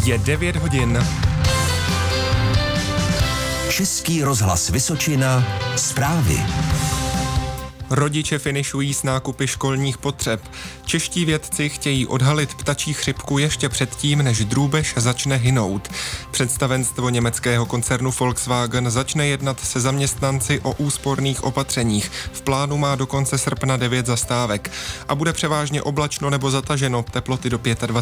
Je 9 hodin. Český rozhlas Vysočina, zprávy. Rodiče finišují s nákupy školních potřeb. Čeští vědci chtějí odhalit ptačí chřipku ještě předtím, než drůbež začne hynout. Představenstvo německého koncernu Volkswagen začne jednat se zaměstnanci o úsporných opatřeních. V plánu má do konce srpna 9 zastávek. A bude převážně oblačno nebo zataženo, teploty do